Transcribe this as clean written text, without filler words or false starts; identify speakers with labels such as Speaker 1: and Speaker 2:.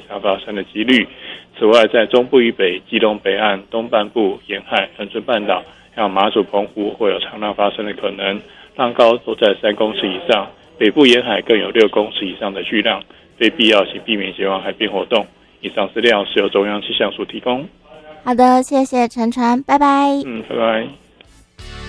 Speaker 1: 常发生的几率。此外，在中部以北、基隆北岸、东半部沿海、恒春半岛还有马祖、澎湖会有长浪发生的可能，浪高都在3公尺以上，北部沿海更有6公尺以上的巨浪，非必要请避免前往海边活动。以上资料是由中央气象署提供。
Speaker 2: 好的，谢谢陈传，拜拜。
Speaker 1: 拜拜。